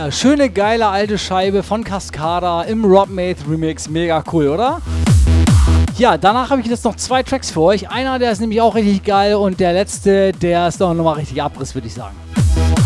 Ja, schöne, geile alte Scheibe von Cascada im Rob Maith Remix. Mega cool, oder? Ja, danach habe ich jetzt noch 2 Tracks für euch. Einer, der ist nämlich auch richtig geil und der letzte, der ist doch nochmal richtig Abriss, würde ich sagen.